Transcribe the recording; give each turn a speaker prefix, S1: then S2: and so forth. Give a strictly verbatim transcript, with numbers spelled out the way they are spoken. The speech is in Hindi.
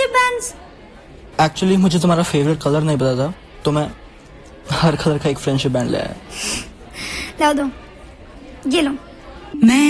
S1: Friendship bands?
S2: एक्चुअली मुझे तुम्हारा फेवरेट कलर नहीं पता था, तो मैं हर कलर का एक फ्रेंडशिप बैंड ले आया।
S1: लाओ दो, ये लो।
S3: मैं